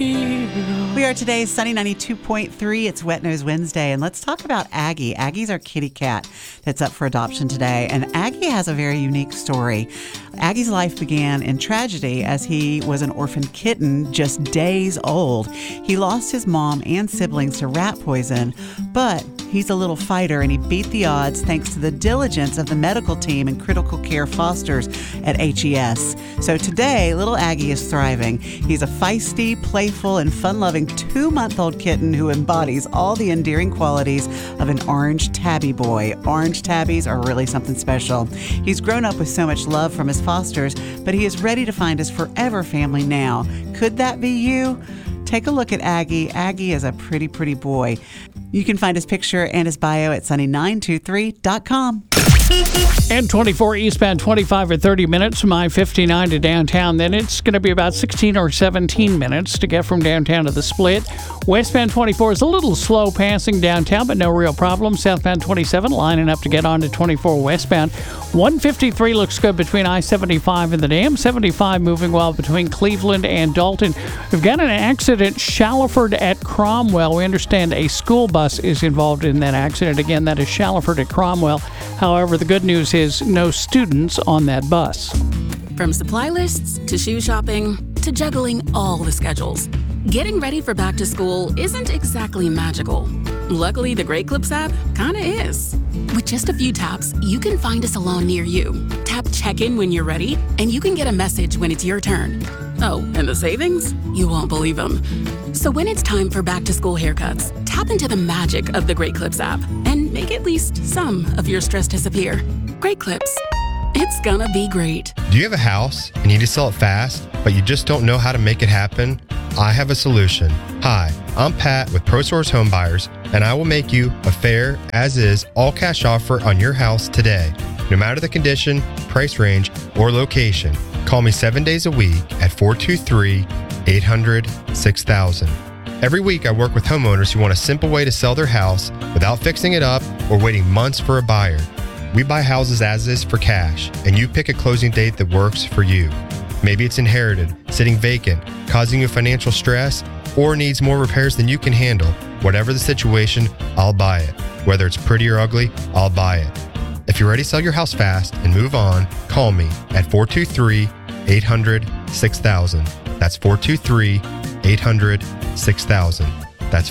hero. We are today sunny 92.3. It's Wet Nose Wednesday, and let's talk about Aggie. Aggie's our kitty cat that's up for adoption today, and Aggie has a very unique story. Aggie's life began in tragedy as he was an orphan kitten just days old. He lost his mom and siblings to rat poison, but he's a little fighter, and he beat the odds thanks to the diligence of the medical team and critical care fosters at HES. So today, little Aggie is thriving. He's a feisty, playful, and fun-loving 2-month-old kitten who embodies all the endearing qualities of an orange tabby boy. Orange tabbies are really something special. He's grown up with so much love from his fosters, but he is ready to find his forever family now. Could that be you? Take a look at Aggie. Aggie is a pretty, pretty boy. You can find his picture and his bio at sunny923.com. And 24 eastbound, 25 or 30 minutes from I-59 to downtown. Then it's going to be about 16 or 17 minutes to get from downtown to the Split. Westbound 24 is a little slow passing downtown, but no real problem. Southbound 27 lining up to get on to 24 westbound. 153 looks good between I-75 and the Dam. 75 moving well between Cleveland and Dalton. We've got an accident, Shallowford at Cromwell. We understand a school bus is involved in that accident. Again, that is Shallowford at Cromwell. However, the good news is no students on that bus. From supply lists to shoe shopping to juggling all the schedules, getting ready for back to school isn't exactly magical. Luckily, the Great Clips app kinda is. With just a few taps, you can find a salon near you. Tap check-in when you're ready, and you can get a message when it's your turn. Oh, and the savings? You won't believe them. So when it's time for back-to-school haircuts, tap into the magic of the Great Clips app and make at least some of your stress disappear. Great Clips. It's gonna be great. Do you have a house and you need to sell it fast, but you just don't know how to make it happen? I have a solution. Hi, I'm Pat with ProSource Home Buyers, and I will make you a fair, as-is, all-cash offer on your house today. No matter the condition, price range, or location, call me 7 days a week at 423-800-6000. Every week I work with homeowners who want a simple way to sell their house without fixing it up or waiting months for a buyer. We buy houses as is for cash, and you pick a closing date that works for you. Maybe it's inherited, sitting vacant, causing you financial stress, or needs more repairs than you can handle. Whatever the situation, I'll buy it. Whether it's pretty or ugly, I'll buy it. If you're ready to sell your house fast and move on, call me at 423-800-6000. That's 423-800-6000. That's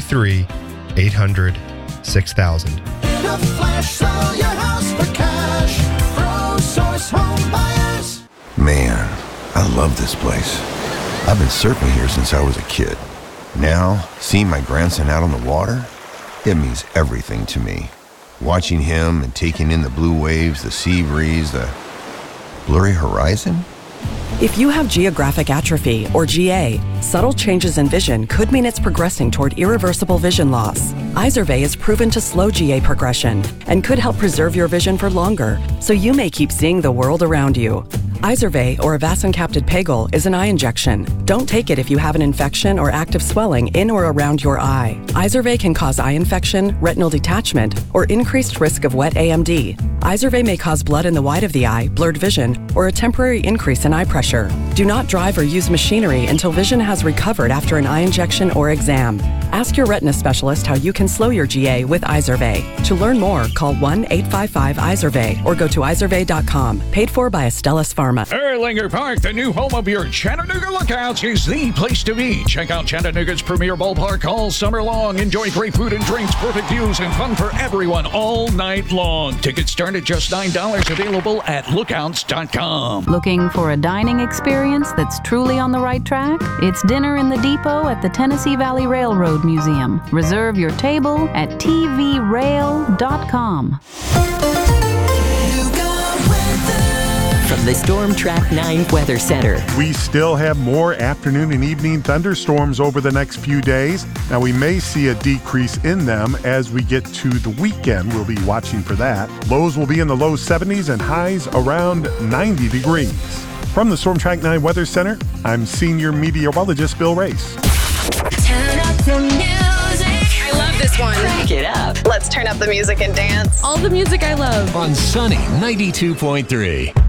423-800-6000. In a flash, sell your house for cash. ProSource Home Buyers. Man, I love this place. I've been surfing here since I was a kid. Now, seeing my grandson out on the water, it means everything to me. Watching him and taking in the blue waves, the sea breeze, the blurry horizon. If you have geographic atrophy, or GA, subtle changes in vision could mean it's progressing toward irreversible vision loss. Izervay is proven to slow GA progression and could help preserve your vision for longer, so you may keep seeing the world around you. Izervay, or avacincaptad pegol, is an eye injection. Don't take it if you have an infection or active swelling in or around your eye. Izervay can cause eye infection, retinal detachment, or increased risk of wet AMD. Izervay may cause blood in the white of the eye, blurred vision, or a temporary increase in eye pressure. Do not drive or use machinery until vision has recovered after an eye injection or exam. Ask your retina specialist how you can slow your GA with Izervay. To learn more, call 1-855-IZERVAY or go to izervay.com. Paid for by Astellas Pharma. Erlanger Park, the new home of your Chattanooga Lookouts, is the place to be. Check out Chattanooga's premier ballpark all summer long. Enjoy great food and drinks, perfect views, and fun for everyone all night long. Tickets start at just $9, available at lookouts.com. Looking for a dining experience that's truly on the right track? It's Dinner in the Depot at the Tennessee Valley Railroad Museum. Reserve your table at tvrail.com. From the Storm Track 9 Weather Center. We still have more afternoon and evening thunderstorms over the next few days. Now, we may see a decrease in them as we get to the weekend. We'll be watching for that. Lows will be in the low 70s and highs around 90 degrees. From the Storm Track 9 Weather Center, I'm senior meteorologist Bill Race. Turn up the music. I love this one. Crank it up. Let's turn up the music and dance. All the music I love. On Sunny 92.3.